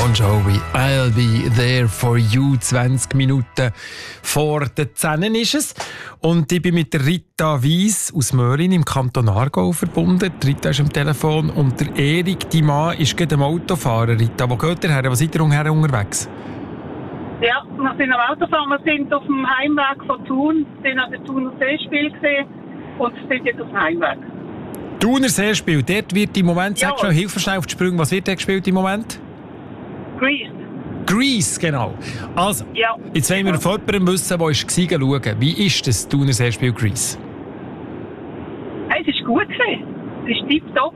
Bon Jovi, I'll be there for you. 20 Minuten vor den 10 ist es. Und ich bin mit der Rita Weiss aus Möhlin im Kanton Aargau verbunden. Die Rita ist am Telefon und der Erik, dein Mann, ist gerade am Autofahren. Rita, wo geht ihr her? Wo seid ihr unterwegs? Ja, wir sind am Autofahren. Wir sind auf dem Heimweg von Thun. Wir sind an der Thuner Seespiel gesehen und sind jetzt auf dem Heimweg. Thuner Seespiel, dort wird im Moment, ja, sag schnell, hilf mir schnell auf die Sprünge, was wird dort gespielt im Moment? Grease. Grease, genau. Also, ja, jetzt wollen wir von jemandem wissen, der war schauen. Wie ist das Thuner Seespiel Grease? Hey, es ist gut gewesen. Es ist tipptopp.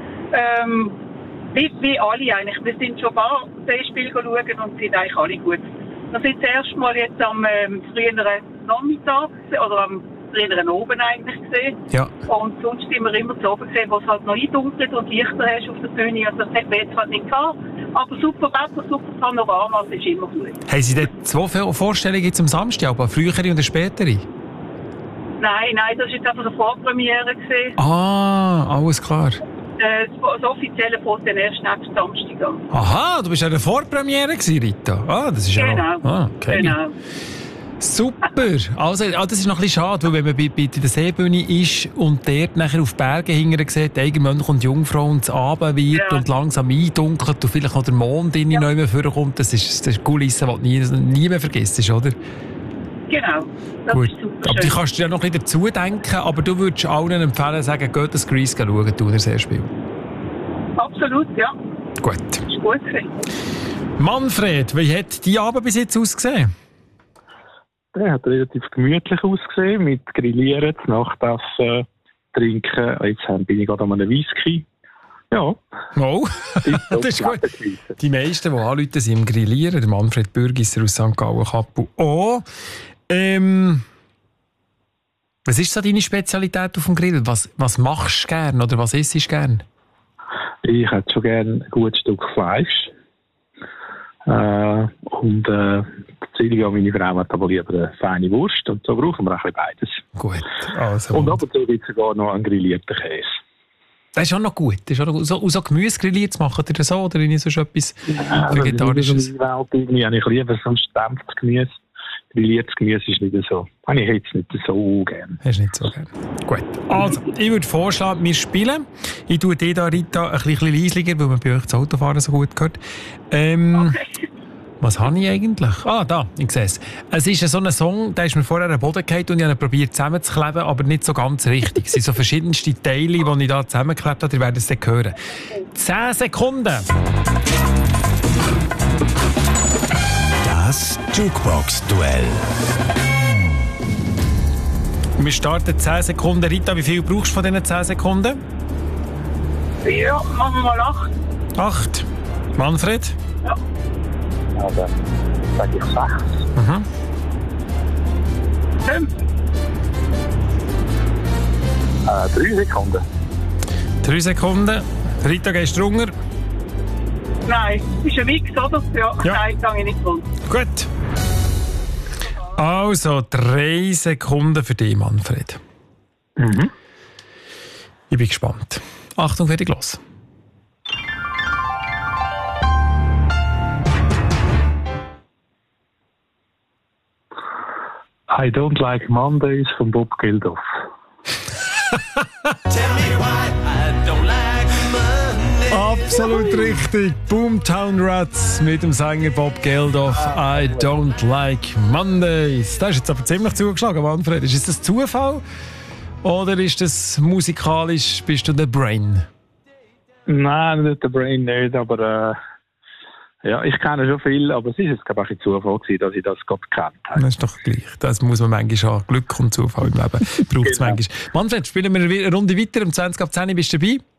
Wie alle eigentlich. Wir sind schon ein paar Seespiele schauen und sind eigentlich alle gut. Wir sind das erste Mal jetzt am früheren Nachmittag oder am früheren Oben eigentlich gesehen. Ja. Und sonst sind wir immer zu oben gesehen, wo es halt noch eindunkelt und Lichter hast auf der Bühne. Also das hat wir jetzt halt nicht gehabt. Aber super Wetter, super Panorama, das ist immer gut. Haben Sie dort zwei Vorstellungen jetzt am Samstag, aber eine frühere und eine spätere? Nein, das war jetzt einfach eine Vorpremiere gewesen. Ah, alles klar. Das offizielle fängt dann erst nächsten Samstag an. Aha, du bist ja eine Vorpremiere gewesen, Rita. Ah, das ist ja genau. Okay. Genau. Super. Also, das ist noch ein bisschen schade, weil wenn man bei der Seebühne ist und dort nachher auf Berge hinterher sieht, Eigenmönch und Jungfrau und es Abend wird und langsam eindunkelt und vielleicht noch der Mond in die Neue vorkommt, das ist eine Kulisse, die du nie mehr vergisst, oder? Genau. Das gut. Ist super aber schön. du kannst dir ja noch ein bisschen dazu denken, aber du würdest allen empfehlen, sagen, geht das Grease schauen, Thuner Seespiel. Absolut, ja. Gut. Das ist gut gewesen. Manfred, wie hat dein Abend bis jetzt ausgesehen? Der hat relativ gemütlich ausgesehen, mit Grillieren, Nachtessen, Trinken. Jetzt bin ich gerade an einem Whisky. Ja. Oh, das ist gut. Die meisten, die anrufen, sind im Grillieren. Der Manfred Bürgisser aus St. Gallen-Kappel. Oh, was ist so deine Spezialität auf dem Grill? Was machst du gern oder was isst du gern? Ich hätte schon gerne ein gutes Stück Fleisch. Und Silvia, meine Frau, hat aber lieber eine feine Wurst. Und so brauchen wir ein bisschen beides. Gut. Also, und ab und zu gibt es sogar noch einen grillierten Käse. Das ist auch noch gut. Das ist auch noch, so Gemüse grilliert zu machen, oder so? Oder ist so etwas Vegetarisches? Ich habe lieber so ein gedämpftes Gemüse. Grilliertes Gemüse ist nicht so. Ich hätte es nicht so gern. Hast du nicht so gern. Gut. Also, ich würde vorschlagen, wir spielen. Ich tue dir da, Rita, ein bisschen leislicher, weil man bei euch das Autofahren so gut hört. Okay. Was habe ich eigentlich? Ah, da, ich sehe es. Es ist so ein Song, der ist mir vorher am Boden gefallen und ich habe probiert zusammenzukleben, aber nicht so ganz richtig. Es sind so verschiedenste Teile, die ich da zusammengeklebt habe. Ihr werdet es dann hören. 10 Sekunden. Das Jukebox-Duell. Wir starten 10 Sekunden. Rita, wie viel brauchst du von diesen 10 Sekunden? Ja, machen wir mal 8. 8. Manfred? Ja, dann sage ich 6. 5. 3 Sekunden. 3 Sekunden. Rita, gehst du runter? Nein, das ist ein Mix, oder? Ja. Nein, gehe ich nicht runter. Gut. Also, 3 Sekunden für dich, Manfred. Ich bin gespannt. Achtung, fertig, los. I Don't Like Mondays von Bob Geldof. Absolut richtig. Boomtown Rats mit dem Sänger Bob Geldof. I Don't Like Mondays. Das ist jetzt aber ziemlich zugeschlagen, Manfred. Ist das Zufall? Oder ist das musikalisch, bist du der Brain? Nein, nicht der Brain, nicht, aber ja, ich kenne schon viel, aber es ist jetzt glaube ich ein Zufall gewesen, dass ich das gerade gekannt habe. Das ist doch gleich. Das muss man manchmal haben. Glück und Zufall im Leben braucht es manchmal. Manfred, spielen wir eine Runde weiter. Um 20 ab 10 bist du dabei.